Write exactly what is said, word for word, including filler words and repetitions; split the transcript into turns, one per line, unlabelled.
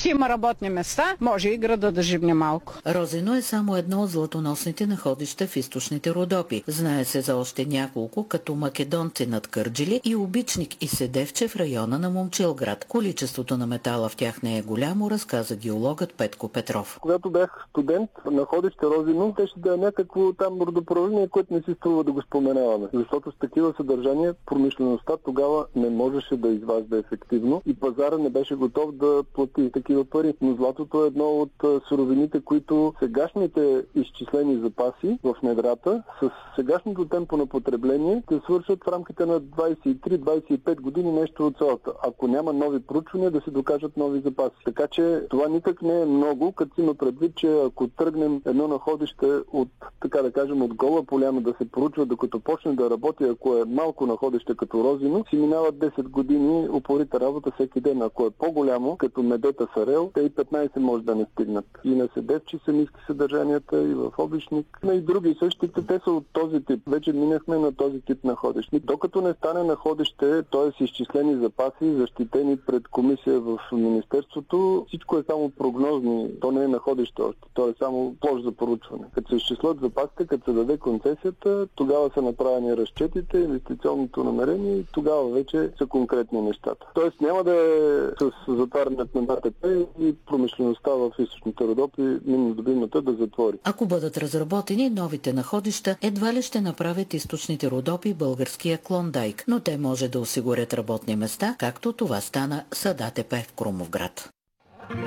ще има работни места, може и града да живне малко.
Розино е само едно от златоносните находища в източните Родопи. Знае се за още няколко, като Македонци над Кърджали и Обичник и Седевче в района на Момчилград. Количеството на метала в тях не е голямо, разказа геологът Петко Петров.
Когато бях студент, находище Розино, те ще да е някакво там родопроводение, което не си струва да го споменаваме. Защото с такива съдържания промишлеността тогава не можеше да изважда ефективно и пазара не беше готов да плати такива пари. Но златото е едно от суровините, които сегашните изчислени запаси в недрата с сегашното темпо на потребление ще свършат в рамките на двадесет и три - двадесет и пет години нещо от цялата. Ако няма нови проучвания, да се докажат нови запаси. Така че това никак не е много, като има предвид, че ако тръгнем едно находище от, така да кажем, от гола поляна да се проучва, докато почне да работи, ако е малко находище като Розино, си минават десет години упорита работа всеки ден. Ако е по-голямо, като Медета Сарел, те и петнадесет може да не стигнат. И на Седевче са ниски съдържанията, и в Обичник, но и други същите, те са от този тип. Вече минахме на този тип находище. Докато не стане находище, т.е. изчислени запаси, защитени пред комисия в Министерството, всичко е само прогнозни. То не е находище още. То е само площ за проучване. Като се изчислят запасите, като се даде концесията, тогава са направени разчетите, инвестиционното намерение и тогава вече са конкретни нещата. Тоест няма да е с затварянето на АТП и промишлеността в източните Родопи, миннодобивната, да затвори.
Ако бъдат разработени новите находища, едва ли ще направят източните Родопи българския Клондайк, но те може да осигурят работни места, както това стана с АТП в Крумовград.